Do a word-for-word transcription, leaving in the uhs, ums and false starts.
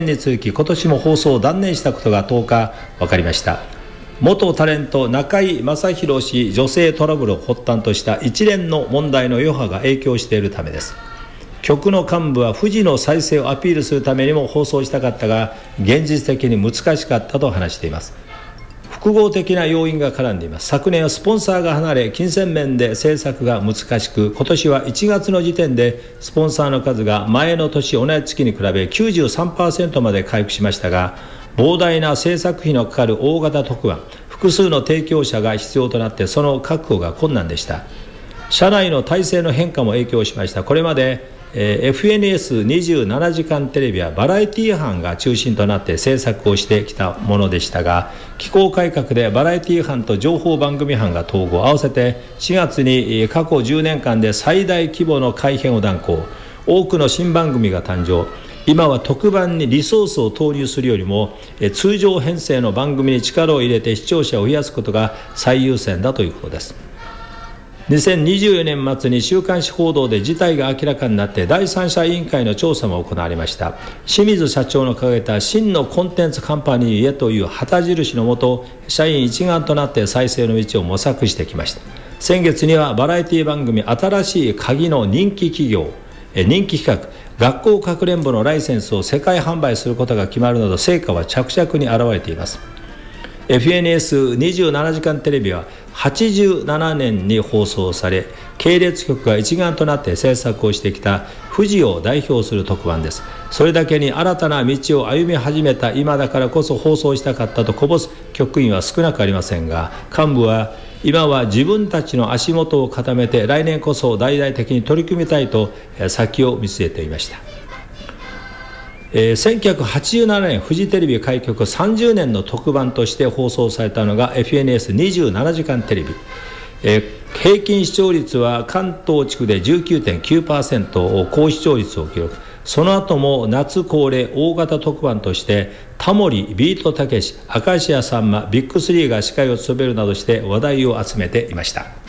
に続き今年も放送を断念したことがとおか分かりました。元タレント中居正広氏女性トラブルを発端とした一連の問題の余波が影響しているためです。局の幹部は富士の再生をアピールするためにも放送したかったが現実的に難しかったと話しています。複合的な要因が絡んでいます。昨年はスポンサーが離れ金銭面で制作が難しく、今年はいちがつの時点でスポンサーの数が前の年同じ月に比べ きゅうじゅうさんパーセント まで回復しましたが、膨大な制作費のかかる大型特番、複数の提供者が必要となってその確保が困難でした。社内の体制の変化も影響しました。これまでえー、エフエヌエスにじゅうななじかんテレビはバラエティ班が中心となって制作をしてきたものでしたが、機構改革でバラエティ班と情報番組班が統合、合わせてしがつに過去じゅうねんかんで最大規模の改編を断行、多くの新番組が誕生。今は特番にリソースを投入するよりも通常編成の番組に力を入れて視聴者を増やすことが最優先だということです。にせんにじゅうよねん末に週刊誌報道で事態が明らかになって第三者委員会の調査も行われました。清水社長の掲げた真のコンテンツカンパニーへという旗印のもと、社員一丸となって再生の道を模索してきました。先月にはバラエティ番組新しい鍵の人気企業、人気企画学校かくれんぼのライセンスを世界販売することが決まるなど成果は着々に現れています。エフエヌエスにじゅうななじかんテレビははちじゅうななねんに放送され、系列局が一丸となって制作をしてきた富士を代表する特番です。それだけに新たな道を歩み始めた今だからこそ放送したかったとこぼす局員は少なくありませんが、幹部は今は自分たちの足元を固めて来年こそ大々的に取り組みたいと先を見据えていました。えー、せんきゅうひゃくはちじゅうななねんフジテレビ開局さんじゅうねんの特番として放送されたのが エフエヌエスにじゅうななじかんテレビ、えー、平均視聴率は関東地区で じゅうきゅうてんきゅうパーセント 高視聴率を記録。その後も夏恒例大型特番としてタモリ、ビートたけし、明石家さんま、ビッグスリーが司会を務めるなどして話題を集めていました。